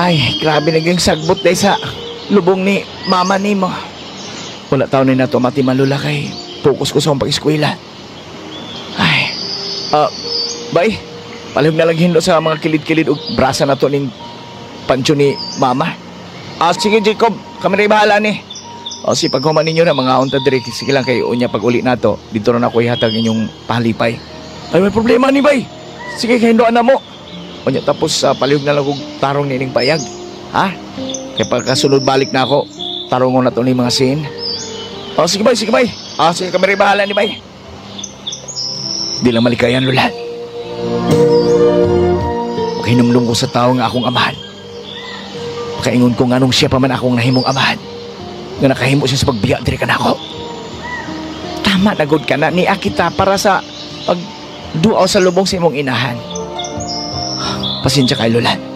Ay, grabe naging sagbot dahil sa lubong ni mama ni mo. Wala taon na to mati malula kay focus ko sa akong pag-eskwela. Ay, bay, palihog na lang hindo sa mga kilid-kilid o brasa na to ning pancho ni mama. Sige Jacob, kami rin bahala ni. Si paghuman ninyo na mga unta dire, sige lang kay unya pag uli na to, dito na ako ihatag inyong pahalipay. Ay, may problema ni bay. Sige, kay hindoan na mo. Unya tapos palihog na lang kong tarong nining payag. Ha? Kaya pagkasunod balik na ako, tarongon na to ni mga sin. Sige bay, sige bay. Sige kami rin bahala ni bay. Di lang malikayan, Lula. Makinumlong ko sa tao nga akong amahan. Makaingon ko nga nung siya pa man akong nahimong amahan. Nga nakahimo siya sa pagbiya diri ka na ako. Tama na good ka na ni Akita para sa pagduaw sa lubong sa imong inahan. Pasensya kay Lula.